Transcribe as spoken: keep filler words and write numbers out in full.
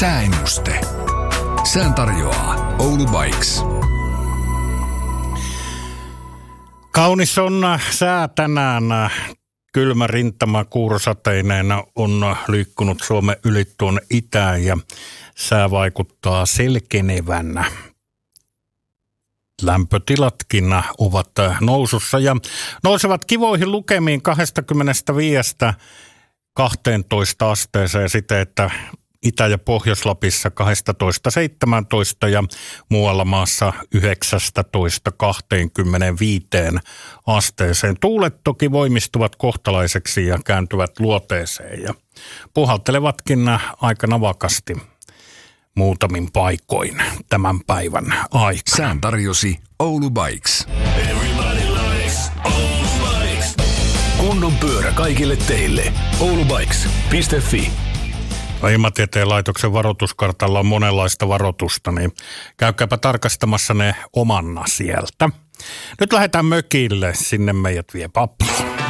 Sääennuste. Sään tarjoaa Oulu Bikes. Kaunis on sää tänään. Kylmä rintama kuurosateinen on liikkunut Suomen yli tuonne itään ja sää vaikuttaa selkenevän. Lämpötilatkin ovat nousussa ja nousevat kivoihin lukemiin kaksikymmentäviisi kahteentoista asteeseen siten, että Itä- ja Pohjois-Lapissa kaksitoista seitsemäntoista ja muualla maassa yhdeksäntoista kaksikymmentäviisi asteeseen. Tuulet toki voimistuvat kohtalaiseksi ja kääntyvät luoteeseen ja puhaltelevatkin aika navakasti muutamin paikoin tämän päivän aikana. Sään tarjosi Oulu Bikes. Kunnon pyörä kaikille teille. oulubikes piste fi. Ilmatieteen laitoksen varoituskartalla on monenlaista varoitusta, niin käykääpä tarkastamassa ne omanna sieltä. Nyt lähdetään mökille, sinne meidät vie pappi.